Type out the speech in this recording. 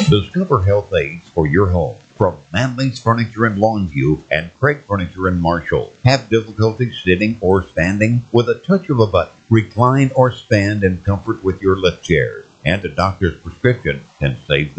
Discover health aids for your home from Manley's Furniture in Longview and Craig Furniture in Marshall. Have difficulty sitting or standing? With a touch of a button, recline or stand in comfort with your lift chair. And a doctor's prescription can save the